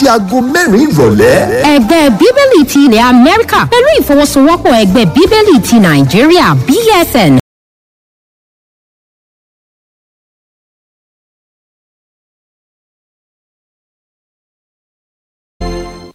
di aago 4 ìrọ̀lẹ́. ẹgbẹ́ bíbélì ti ilẹ̀ Amẹ́ríkà pẹ̀lú ìfọwọ́sowọ́pọ̀ ẹgbẹ́ bíbélì ti Nàìjíríà BSN